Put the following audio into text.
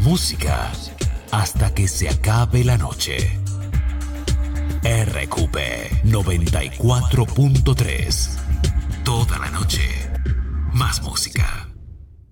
Música hasta que se acabe la noche. RQP 94.3. Toda la noche. Más música.